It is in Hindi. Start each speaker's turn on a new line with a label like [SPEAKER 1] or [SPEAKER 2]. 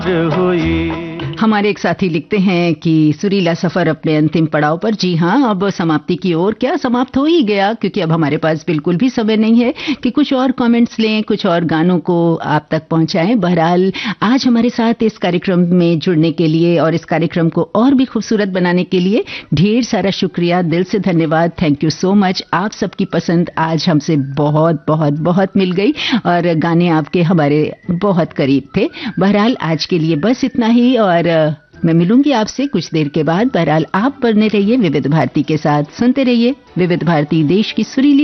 [SPEAKER 1] हुई।
[SPEAKER 2] हमारे एक साथी लिखते हैं कि सुरीला सफर अपने अंतिम पड़ाव पर। जी हाँ, अब समाप्ति की ओर। क्या समाप्त हो ही गया, क्योंकि अब हमारे पास बिल्कुल भी समय नहीं है कि कुछ और कमेंट्स लें, कुछ और गानों को आप तक पहुंचाएं। बहरहाल, आज हमारे साथ इस कार्यक्रम में जुड़ने के लिए और इस कार्यक्रम को और भी खूबसूरत बनाने के लिए ढेर सारा शुक्रिया, दिल से धन्यवाद। Thank you so much. आप सबकी पसंद आज हमसे बहुत बहुत बहुत मिल गई और गाने आपके हमारे बहुत करीब थे। बहरहाल, आज के लिए बस इतना ही और मैं मिलूंगी आपसे कुछ देर के बाद। बहरहाल, आप बने रहिए विविध भारती के साथ, सुनते रहिए विविध भारती, देश की सुरीली